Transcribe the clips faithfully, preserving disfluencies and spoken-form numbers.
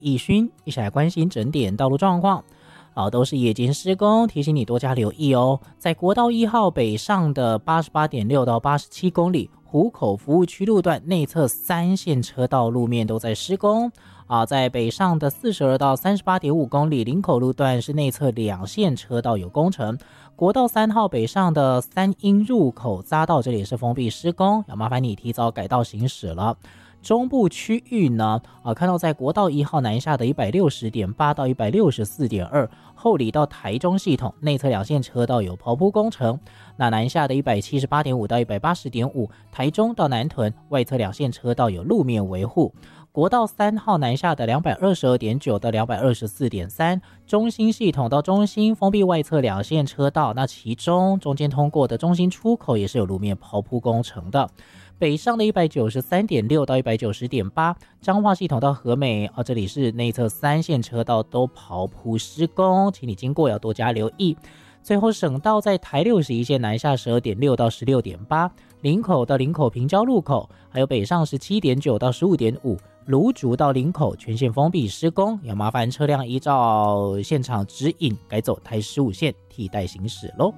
义勋，一起来关心整点道路状况。好，都是夜间施工，提醒你多加留意哦。在国道一号北上的 八十八点六 到八十七公里湖口服务区路段内侧三线车道路面都在施工啊，在北上的四十二到 三十八点五公里林口路段是内侧两线车道有工程。国道三号北上的三鹰入口匝道这里是封闭施工，要麻烦你提早改道行驶了。中部区域呢，啊，看到在国道一号南下的 一百六十点八 到 一百六十四点二 后里到台中系统内侧两线车道有刨铺工程，那南下的 一百七十八点五 到 一百八十点五 台中到南屯外侧两线车道有路面维护。国道三号南下的 两百二十二点九 到 两百二十四点三 中兴系统到中兴封闭外侧两线车道，那其中中间通过的中兴出口也是有路面刨铺工程的。北上的 一百九十三点六 到 一百九十点八 彰化系统到和美、啊、这里是内侧三线车道都刨铺施工，请你经过要多加留意。最后省道在台六十一线南下 十二点六 到 十六点八 林口到林口平交路口，还有北上 十七点九 到 十五点五芦竹到林口全线封闭施工，要麻烦车辆依照现场指引改走台十五线替代行驶咯。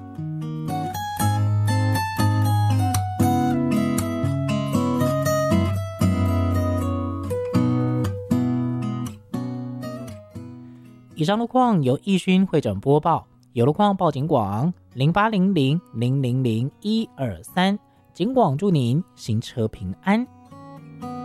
以上路况由义勋会诊播报，有路况报警广零八零零零零零一二三，警广祝您行车平安。